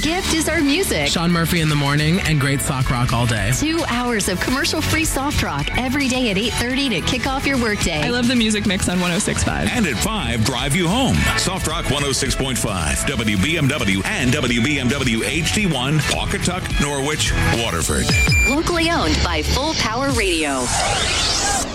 gift is our music. Sean Murphy in the morning and great sock rock all day. 2 hours of commercial-free soft rock every day at 8:30 to kick off your workday. I love the music mix on 106.5. And at 5, drive you home. Soft Rock 106.5, WBMW and WBMW HD1, Pawcatuck, Norwich, Waterford. Locally owned by Full Power Radio.